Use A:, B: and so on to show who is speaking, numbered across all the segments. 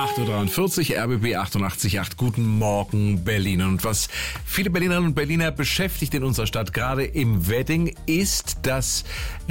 A: 8.43 Uhr, RBB 88.8. Guten Morgen, Berlin. Und was viele Berlinerinnen und Berliner beschäftigt in unserer Stadt, gerade im Wedding, ist, dass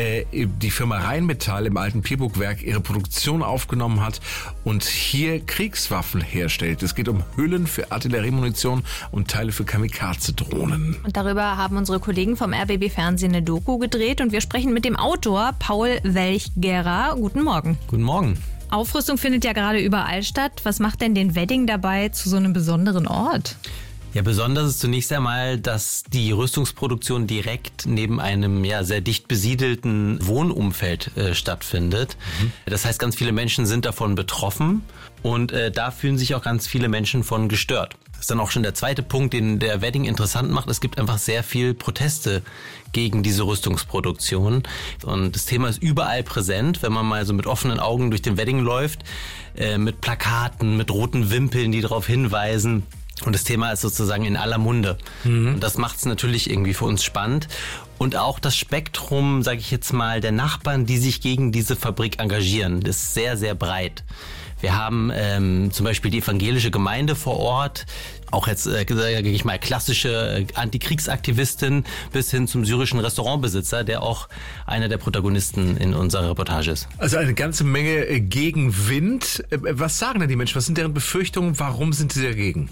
A: die Firma Rheinmetall im alten Pierburg-Werk ihre Produktion aufgenommen hat und hier Kriegswaffen herstellt. Es geht um Hüllen für Artilleriemunition und Teile für Kamikaze-Drohnen.
B: Und darüber haben unsere Kollegen vom RBB Fernsehen eine Doku gedreht und wir sprechen mit dem Autor Paul Welchgerer. Guten Morgen.
C: Guten Morgen.
B: Aufrüstung findet ja gerade überall statt. Was macht denn den Wedding dabei zu so einem besonderen Ort?
C: Ja, besonders ist zunächst einmal, dass die Rüstungsproduktion direkt neben einem sehr dicht besiedelten Wohnumfeld stattfindet. Das heißt, ganz viele Menschen sind davon betroffen und da fühlen sich auch ganz viele Menschen von gestört. Das ist dann auch schon der zweite Punkt, den der Wedding interessant macht. Es gibt einfach sehr viel Proteste gegen diese Rüstungsproduktion. Und das Thema ist überall präsent, wenn man mal so mit offenen Augen durch den Wedding läuft, mit Plakaten, mit roten Wimpeln, die darauf hinweisen. Und das Thema ist sozusagen in aller Munde. Und das macht es natürlich irgendwie für uns spannend. Und auch das Spektrum, sage ich jetzt mal, der Nachbarn, die sich gegen diese Fabrik engagieren, ist sehr, sehr breit. Wir haben zum Beispiel die evangelische Gemeinde vor Ort, auch jetzt, sage ich mal, klassische Antikriegsaktivistin bis hin zum syrischen Restaurantbesitzer, der auch einer der Protagonisten in unserer Reportage ist.
A: Also eine ganze Menge Gegenwind. Was sagen denn die Menschen? Was sind deren Befürchtungen? Warum sind sie dagegen?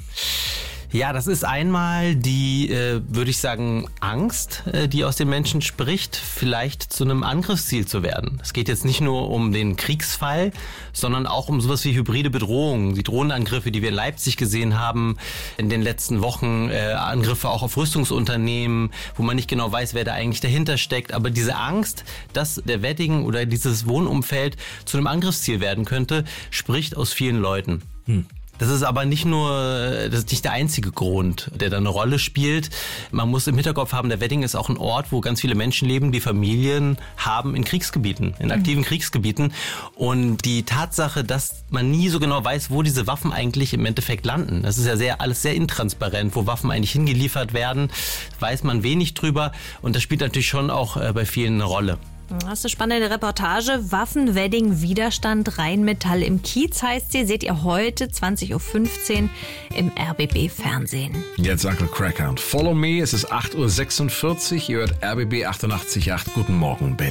C: Ja, das ist einmal die, würde ich sagen, Angst, die aus den Menschen spricht, vielleicht zu einem Angriffsziel zu werden. Es geht jetzt nicht nur um den Kriegsfall, sondern auch um sowas wie hybride Bedrohungen. Die Drohnenangriffe, die wir in Leipzig gesehen haben in den letzten Wochen, Angriffe auch auf Rüstungsunternehmen, wo man nicht genau weiß, wer da eigentlich dahinter steckt. Aber diese Angst, dass der Wedding oder dieses Wohnumfeld zu einem Angriffsziel werden könnte, spricht aus vielen Leuten. Das ist aber nicht der einzige Grund, der da eine Rolle spielt. Man muss im Hinterkopf haben, der Wedding ist auch ein Ort, wo ganz viele Menschen leben, die Familien haben in Kriegsgebieten, in aktiven Kriegsgebieten. Und die Tatsache, dass man nie so genau weiß, wo diese Waffen eigentlich im Endeffekt landen. Das ist ja alles sehr intransparent, wo Waffen eigentlich hingeliefert werden, weiß man wenig drüber. Und das spielt natürlich schon auch bei vielen eine Rolle.
B: Das ist eine spannende Reportage. Waffen-Wedding Widerstand Rheinmetall im Kiez heißt sie. Seht ihr heute 20.15 Uhr im RBB Fernsehen.
A: Jetzt Uncle Cracker und Follow Me. Es ist 8.46 Uhr. Ihr hört RBB 88.8. Guten Morgen, Berlin.